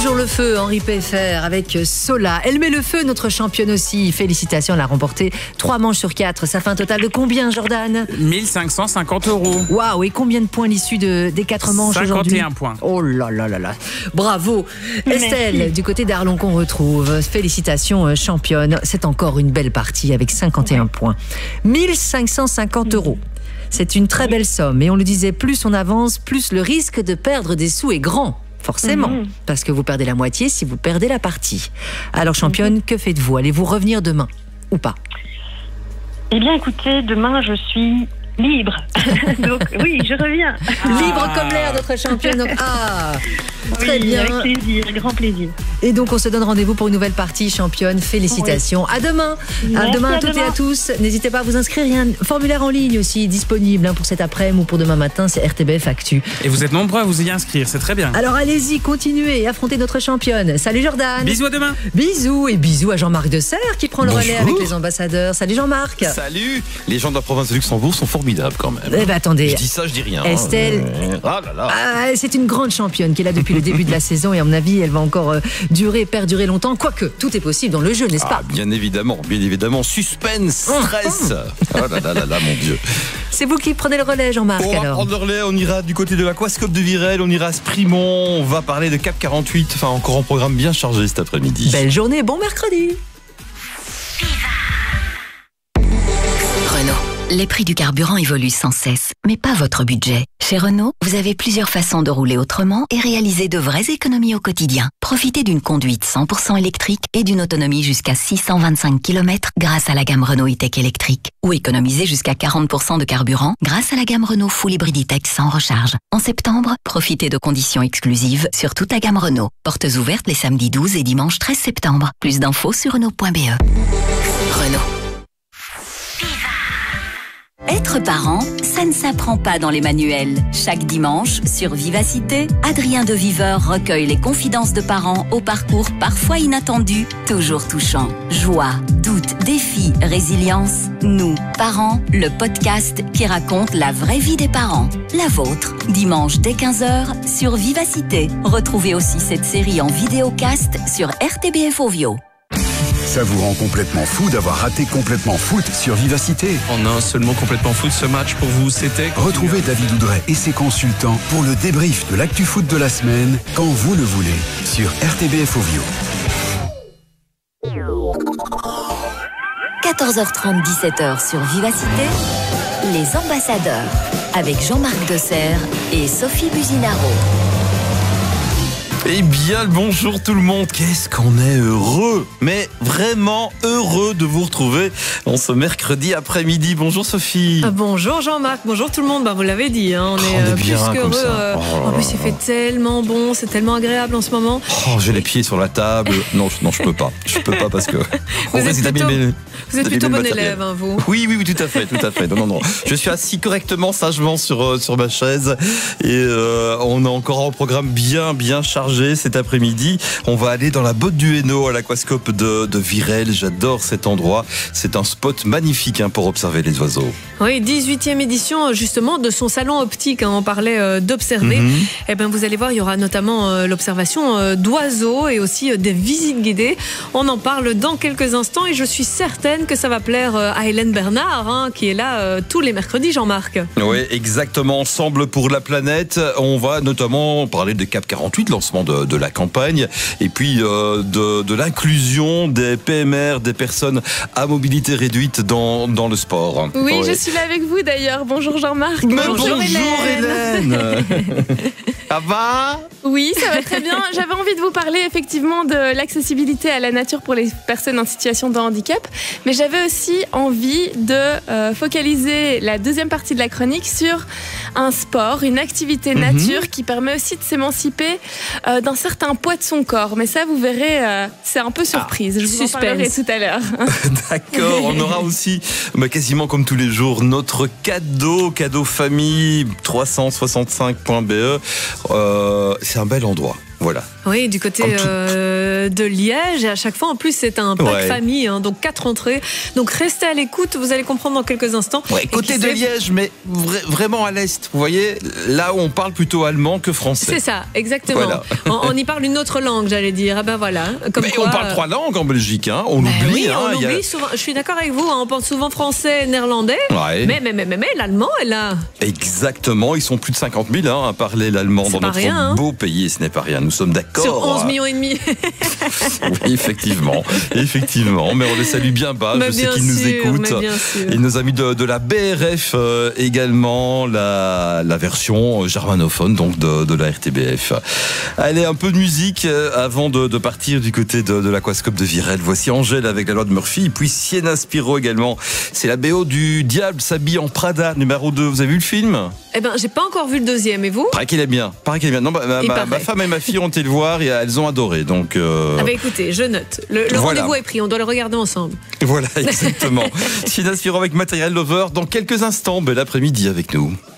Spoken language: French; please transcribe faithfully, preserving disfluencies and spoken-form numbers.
toujours le feu, Henri Peffer avec Sola. Elle met le feu, notre championne aussi. Félicitations, elle a remporté trois manches sur quatre. Ça fait un total de combien, Jordan? mille cinq cent cinquante euros. Waouh, et combien de points l'issue de, des quatre manches aujourd'hui? cinquante et un points. Oh là là là là. Bravo. Merci. Estelle, du côté d'Arlon qu'on retrouve. Félicitations, championne. C'est encore une belle partie avec cinquante et un points. mille cinq cent cinquante euros. C'est une très belle somme. Et on le disait, plus on avance, plus le risque de perdre des sous est grand. Forcément, mmh. parce que vous perdez la moitié si vous perdez la partie. Alors, championne, mmh. que faites-vous? Allez-vous revenir demain ou pas? Eh bien, écoutez, demain, je suis libre. Donc, oui, je reviens. Ah. Libre comme l'air, notre championne. Donc, ah, très oui, bien. Avec plaisir, grand plaisir. Et donc, on se donne rendez-vous pour une nouvelle partie, championne. Félicitations. Oui. À demain. À demain à, à toutes demain. Et à tous. N'hésitez pas à vous inscrire. Il y a un formulaire en ligne aussi disponible hein, pour cet après-midi ou pour demain matin. C'est R T B F Actu. Et vous êtes nombreux à vous y inscrire. C'est très bien. Alors, allez-y, continuez et affrontez notre championne. Salut Jordan. Bisous à demain. Bisous. Et bisous à Jean-Marc Desserre qui prend le Bonjour. relais avec les ambassadeurs. Salut Jean-Marc. Salut. Les gens de la province de Luxembourg sont formidables quand même. Eh ben, attendez. Je dis ça, je dis rien. Estelle, euh... ah là là. Ah, c'est une grande championne qui est là depuis le début de la saison et à mon avis, elle va encore euh, durer, perdurer longtemps. Quoique, tout est possible dans le jeu, n'est-ce pas? Ah, bien évidemment, bien évidemment. Suspense, stress. Oh là là là là, mon Dieu. C'est vous qui prenez le relais, Jean-Marc. On va alors. prendre le relais, on ira du côté de l'Aquascope de Virel, on ira à Sprimont, on va parler de Cap quarante-huit. Enfin, encore un programme bien chargé cet après-midi. Belle journée, bon mercredi. Les prix du carburant évoluent sans cesse, mais pas votre budget. Chez Renault, vous avez plusieurs façons de rouler autrement et réaliser de vraies économies au quotidien. Profitez d'une conduite cent pour cent électrique et d'une autonomie jusqu'à six cent vingt-cinq kilomètres grâce à la gamme Renault E-Tech électrique. Ou économisez jusqu'à quarante pour cent de carburant grâce à la gamme Renault Full Hybrid E-Tech sans recharge. En septembre, profitez de conditions exclusives sur toute la gamme Renault. Portes ouvertes les samedis douze et dimanche treize septembre. Plus d'infos sur Renault point B E. Renault. Être parent, ça ne s'apprend pas dans les manuels. Chaque dimanche, sur Vivacité, Adrien de Viveur recueille les confidences de parents au parcours parfois inattendu, toujours touchant. Joie, doute, défi, résilience. Nous, parents, le podcast qui raconte la vraie vie des parents. La vôtre, dimanche dès quinze heures sur Vivacité. Retrouvez aussi cette série en vidéocast sur R T B F Ovio. Ça vous rend complètement fou d'avoir raté Complètement Foot sur Vivacité. En un seul mot, Complètement Foot, ce match pour vous, c'était... Retrouvez David Oudret et ses consultants pour le débrief de l'actu foot de la semaine, quand vous le voulez, sur R T B F Ovio. quatorze heures trente, dix-sept heures sur Vivacité, les ambassadeurs, avec Jean-Marc Desserre et Sophie Businaro. Eh bien, bonjour tout le monde, qu'est-ce qu'on est heureux, mais vraiment heureux de vous retrouver en ce mercredi après-midi. Bonjour Sophie. Bonjour Jean-Marc, bonjour tout le monde, bah, vous l'avez dit, hein, on, oh, est, on est euh, bien plus qu'heureux. Euh, oh, en plus, il fait tellement bon, c'est tellement agréable en ce moment. Oh, j'ai les pieds sur la table. Non, je, non, je peux pas. Je peux pas parce que... Vous êtes plutôt, vous êtes plutôt bon élève, hein, vous. Oui, oui, oui, tout à fait, tout à fait. Non, non, non. Je suis assis correctement, sagement sur, sur ma chaise et euh, on a encore un programme bien, bien chargé cet après-midi. On va aller dans la botte du Hainaut à l'Aquascope de, de Virel. J'adore cet endroit. C'est un spot magnifique hein, pour observer les oiseaux. Oui, dix-huitième édition justement de son salon optique. Hein, on parlait euh, d'observer. Mm-hmm. Eh ben, vous allez voir, il y aura notamment euh, l'observation euh, d'oiseaux et aussi euh, des visites guidées. On en parle dans quelques instants et je suis certaine que ça va plaire euh, à Hélène Bernard hein, qui est là euh, tous les mercredis, Jean-Marc. Oui, exactement. Ensemble pour la planète. On va notamment parler de Cap quarante-huit, lancement de, de la campagne. Et puis euh, de, de l'inclusion des P M R, des personnes à mobilité réduite dans, dans le sport. Oui, ouais. Je suis là avec vous d'ailleurs. Bonjour Jean-Marc. Mais bonjour, bonjour Hélène. Hélène. Ça va ? Oui, ça va très bien. J'avais envie de vous parler effectivement de l'accessibilité à la nature pour les personnes en situation de handicap, mais j'avais aussi envie de euh, focaliser la deuxième partie de la chronique sur un sport, une activité nature mm-hmm. qui permet aussi de s'émanciper euh, d'un certain poids de son corps. Mais ça, vous verrez, euh, c'est un peu surprise. Ah, je vous suspense. En parlerai tout à l'heure. D'accord, on aura aussi, bah, quasiment comme tous les jours, notre cadeau, cadeau famille trois cent soixante-cinq point B E. Euh, c'est un bel endroit. Voilà. Oui, du côté euh, euh, de Liège. Et à chaque fois, en plus, c'est un pack Ouais. famille, hein, donc quatre entrées. Donc restez à l'écoute, vous allez comprendre dans quelques instants. Ouais, Et côté qui de sait, Liège, mais vra- vraiment à l'est. Vous voyez, là où on parle plutôt allemand que français. C'est ça, exactement. Voilà. on, on y parle une autre langue, j'allais dire. Ah ben voilà. Comme mais quoi, on parle euh, trois langues en Belgique, hein. On ben oublie. oui, hein, on il y a- oublie souvent. Je suis d'accord avec vous, hein, on pense souvent français, néerlandais. Ouais. Mais, mais, mais, mais, mais l'allemand est là. Exactement, ils sont plus de cinquante mille hein, à parler l'allemand C'est dans pas notre rien, hein. beau pays. Ce n'est pas rien, nous sommes d'accord. Sur onze millions et demi. Oui, effectivement, effectivement. Mais on les salue bien bas. Mais Je sais bien qu'ils nous sûr, écoutent. mais bien sûr. Et nos amis de, de la B R F euh, également, la, la version germanophone donc de, de la R T B F. Allez, un peu de musique euh, avant de, de partir du côté de, de l'aquascope de Virel. Voici Angèle avec la loi de Murphy. Et puis Sienna Spiro également. C'est la B O du Diable s'habille en Prada, numéro deux. Vous avez vu le film? Eh ben, j'ai pas encore vu le deuxième, et vous? Paraît qu'il est bien. Paraît qu'il est bien. Non, bah, ma, Il ma, paraît. ma femme et ma fille ont été le voir et elles ont adoré. Donc, euh, Ah bah écoutez, je note. Le, le Voilà. rendez-vous est pris, on doit le regarder ensemble. voilà, exactement. Sienna Spiro avec Material Lover dans quelques instants. Bel après-midi avec nous.